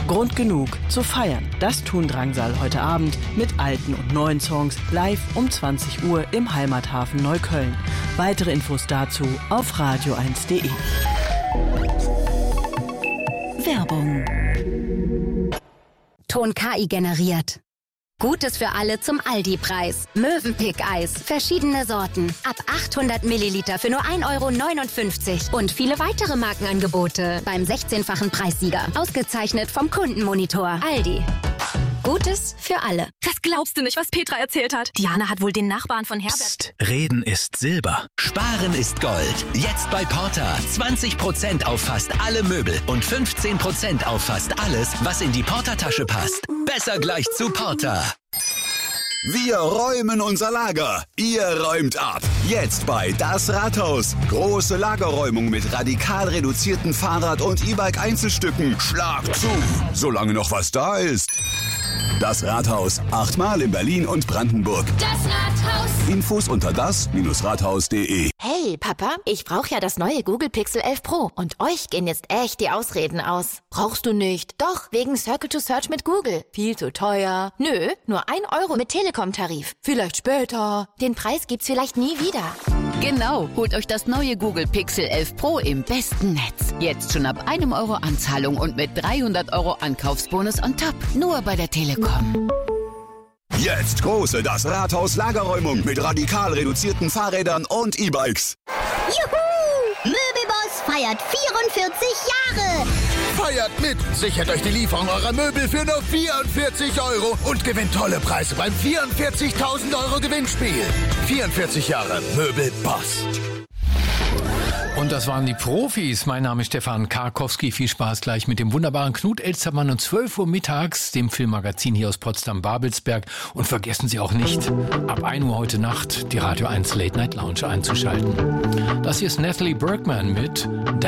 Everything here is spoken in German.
Grund genug zu feiern. Das tun Drangsal heute Abend mit alten und neuen Songs live um 20 Uhr im Heimathafen Neukölln. Weitere Infos dazu auf radio1.de. Werbung. Ton KI generiert. Gutes für alle zum Aldi-Preis. Mövenpick-Eis. Verschiedene Sorten. Ab 800 Milliliter für nur 1,59 € Und viele weitere Markenangebote beim 16-fachen Preissieger. Ausgezeichnet vom Kundenmonitor. Aldi. Gutes für alle. Das glaubst du nicht, was Petra erzählt hat. Diana hat wohl den Nachbarn von Herbert... Psst, Reden ist Silber. Sparen ist Gold. Jetzt bei Porta. 20% auf fast alle Möbel und 15% auf fast alles, was in die Porta-Tasche passt. Besser gleich zu Porta. Wir räumen unser Lager. Ihr räumt ab. Jetzt bei Das Rathaus. Große Lagerräumung mit radikal reduzierten Fahrrad- und E-Bike-Einzelstücken. Schlag zu, solange noch was da ist. Das Rathaus. 8-mal in Berlin und Brandenburg. Das Rathaus. Infos unter das-rathaus.de. Hey, Papa, ich brauche ja das neue Google Pixel 11 Pro. Und euch gehen jetzt echt die Ausreden aus. Brauchst du nicht? Doch, wegen Circle to Search mit Google. Viel zu teuer. Nö, nur 1 € mit Telekom-Tarif. Vielleicht später. Den Preis gibt's vielleicht nie wieder. Genau, holt euch das neue Google Pixel 11 Pro im besten Netz. Jetzt schon ab 1 € Anzahlung und mit 300 € Ankaufsbonus on top. Nur bei der Telekom. Jetzt große Das Rathaus Lagerräumung mit radikal reduzierten Fahrrädern und E-Bikes. Juhu! Möbelboss feiert 44 Jahre. Feiert mit! Sichert euch die Lieferung eurer Möbel für nur 44 € und gewinnt tolle Preise beim 44.000 € Gewinnspiel. 44 Jahre Möbelboss. Und das waren die Profis. Mein Name ist Stefan Karkowski. Viel Spaß gleich mit dem wunderbaren Knut Elstermann um 12 Uhr mittags, dem Filmmagazin hier aus Potsdam-Babelsberg. Und vergessen Sie auch nicht, ab 1 Uhr heute Nacht die Radio 1 Late Night Lounge einzuschalten. Das hier ist Natalie Bergman mit